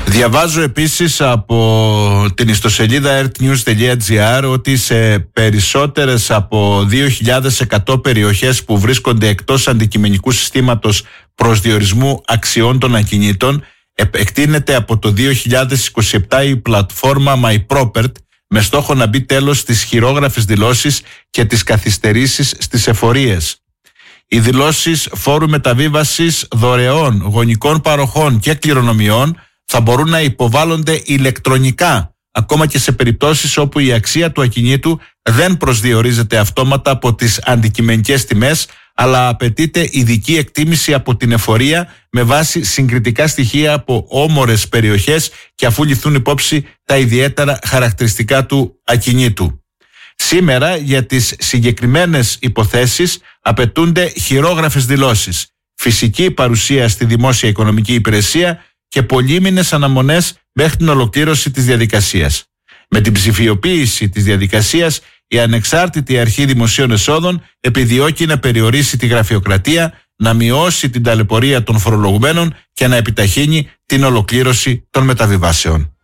Διαβάζω επίσης από την ιστοσελίδα earthnews.gr ότι σε περισσότερες από 2.100 περιοχές που βρίσκονται εκτός αντικειμενικού συστήματος προσδιορισμού αξιών των ακινήτων επεκτείνεται από το 2027 η πλατφόρμα MyPropert με στόχο να μπει τέλος στις χειρόγραφες δηλώσεις και τις καθυστερήσεις στις εφορίες. Οι δηλώσεις φόρου μεταβίβασης δωρεών, γονικών παροχών και κληρονομιών θα μπορούν να υποβάλλονται ηλεκτρονικά, ακόμα και σε περιπτώσεις όπου η αξία του ακινήτου δεν προσδιορίζεται αυτόματα από τις αντικειμενικές τιμές, αλλά απαιτείται ειδική εκτίμηση από την εφορία με βάση συγκριτικά στοιχεία από όμορες περιοχές και αφού ληφθούν υπόψη τα ιδιαίτερα χαρακτηριστικά του ακινήτου. Σήμερα για τις συγκεκριμένες υποθέσεις απαιτούνται χειρόγραφες δηλώσεις, φυσική παρουσία στη δημόσια οικονομική υπηρεσία και πολύμηνες αναμονές μέχρι την ολοκλήρωση της διαδικασίας. Με την ψηφιοποίηση της διαδικασίας, η ανεξάρτητη αρχή δημοσίων εσόδων επιδιώκει να περιορίσει τη γραφειοκρατία, να μειώσει την ταλαιπωρία των φορολογουμένων και να επιταχύνει την ολοκλήρωση των μεταβιβάσεων.